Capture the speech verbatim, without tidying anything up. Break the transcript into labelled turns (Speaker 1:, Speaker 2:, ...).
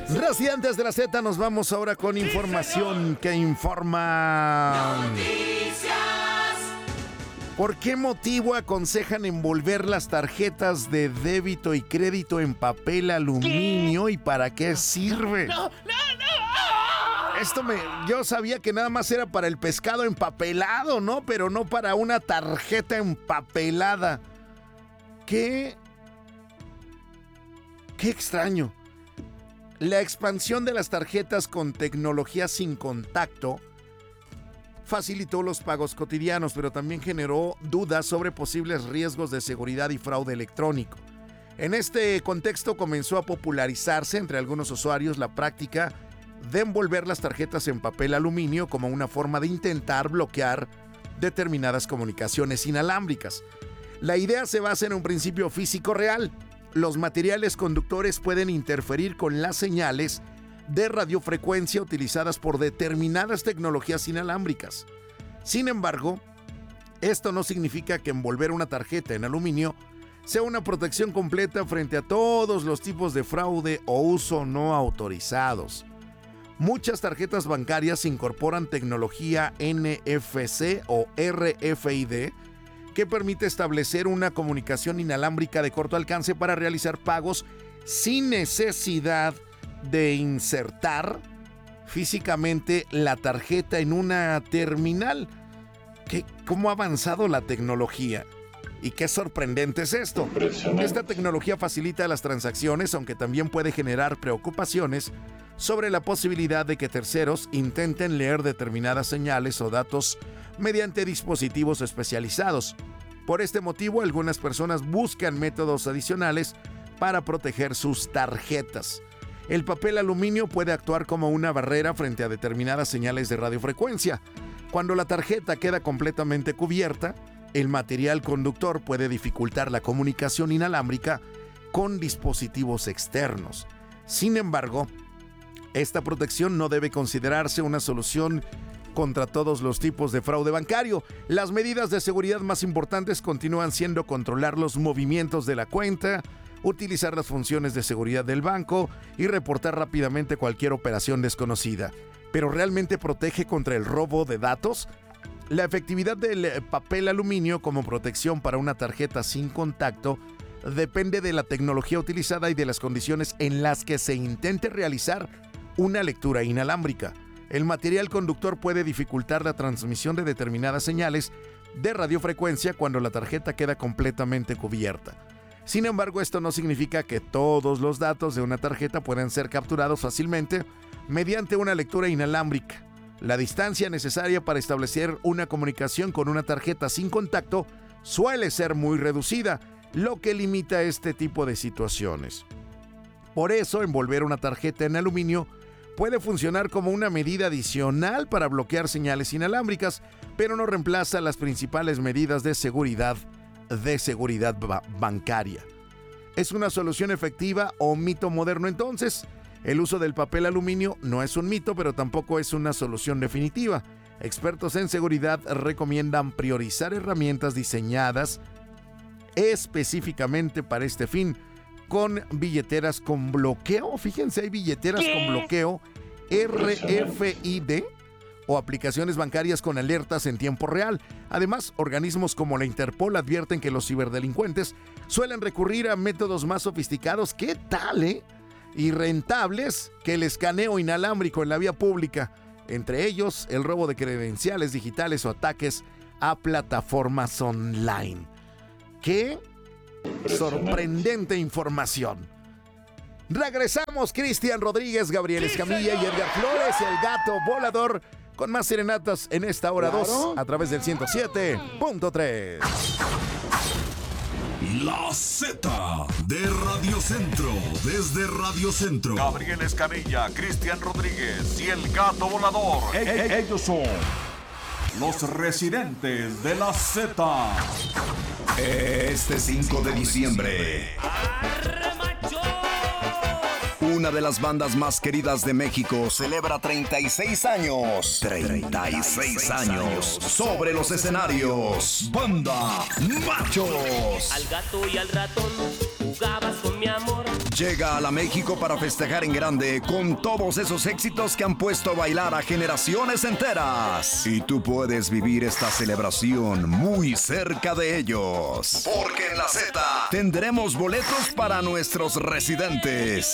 Speaker 1: Residentes de la Z, nos vamos ahora con información que informa. ¿Por qué motivo aconsejan envolver las tarjetas de débito y crédito en papel aluminio y para qué sirve?
Speaker 2: No, no, no.
Speaker 1: Esto me... Yo sabía que nada más era para el pescado empapelado, ¿no? Pero no para una tarjeta empapelada. ¿Qué? Qué extraño. La expansión de las tarjetas con tecnología sin contacto facilitó los pagos cotidianos, pero también generó dudas sobre posibles riesgos de seguridad y fraude electrónico. En este contexto comenzó a popularizarse entre algunos usuarios la práctica de envolver las tarjetas en papel aluminio como una forma de intentar bloquear determinadas comunicaciones inalámbricas. La idea se basa en un principio físico real. Los materiales conductores pueden interferir con las señales de radiofrecuencia utilizadas por determinadas tecnologías inalámbricas. Sin embargo, esto no significa que envolver una tarjeta en aluminio sea una protección completa frente a todos los tipos de fraude o uso no autorizados. Muchas tarjetas bancarias incorporan tecnología N F C o R F I D que permite establecer una comunicación inalámbrica de corto alcance para realizar pagos sin necesidad de insertar físicamente la tarjeta en una terminal. ¿Qué, ¿Cómo ha avanzado la tecnología? Y qué sorprendente es esto. Esta tecnología facilita las transacciones, aunque también puede generar preocupaciones sobre la posibilidad de que terceros intenten leer determinadas señales o datos mediante dispositivos especializados. Por este motivo, algunas personas buscan métodos adicionales para proteger sus tarjetas. El papel aluminio puede actuar como una barrera frente a determinadas señales de radiofrecuencia. Cuando la tarjeta queda completamente cubierta, el material conductor puede dificultar la comunicación inalámbrica con dispositivos externos. Sin embargo, esta protección no debe considerarse una solución contra todos los tipos de fraude bancario. Las medidas de seguridad más importantes continúan siendo controlar los movimientos de la cuenta, utilizar las funciones de seguridad del banco y reportar rápidamente cualquier operación desconocida. ¿Pero realmente protege contra el robo de datos? La efectividad del papel aluminio como protección para una tarjeta sin contacto depende de la tecnología utilizada y de las condiciones en las que se intente realizar una lectura inalámbrica. El material conductor puede dificultar la transmisión de determinadas señales de radiofrecuencia cuando la tarjeta queda completamente cubierta. Sin embargo, esto no significa que todos los datos de una tarjeta puedan ser capturados fácilmente mediante una lectura inalámbrica. La distancia necesaria para establecer una comunicación con una tarjeta sin contacto suele ser muy reducida, lo que limita este tipo de situaciones. Por eso, envolver una tarjeta en aluminio puede funcionar como una medida adicional para bloquear señales inalámbricas, pero no reemplaza las principales medidas de seguridad de seguridad ba- bancaria. ¿Es una solución efectiva o mito moderno entonces? El uso del papel aluminio no es un mito, pero tampoco es una solución definitiva. Expertos en seguridad recomiendan priorizar herramientas diseñadas específicamente para este fin, con billeteras con bloqueo. Fíjense, hay billeteras ¿Qué? con bloqueo R F I D o aplicaciones bancarias con alertas en tiempo real. Además, organismos como la Interpol advierten que los ciberdelincuentes suelen recurrir a métodos más sofisticados, ¿qué tal, eh? y rentables que el escaneo inalámbrico en la vía pública, entre ellos el robo de credenciales digitales o ataques a plataformas online. ¡Qué sorprendente información! Regresamos, Cristian Rodríguez, Gabriel Escamilla y Edgar Flores, el gato volador, con más serenatas en esta hora dos ¿Claro? a través del ciento siete punto tres.
Speaker 3: La Z de Radio Centro, desde Radio Centro.
Speaker 4: Gabriel Escamilla, Cristian Rodríguez y el gato volador.
Speaker 5: E- e- ellos son los residentes de la Z.
Speaker 3: Este cinco de diciembre, una de las bandas más queridas de México celebra treinta y seis años. treinta y seis años sobre los escenarios. Banda Machos.
Speaker 6: Al gato y al ratón jugabas con mi amor.
Speaker 3: llega a la México para festejar en grande con todos esos éxitos que han puesto a bailar a generaciones enteras. Y tú puedes vivir esta celebración muy cerca de ellos. Porque en la Z tendremos boletos para nuestros residentes.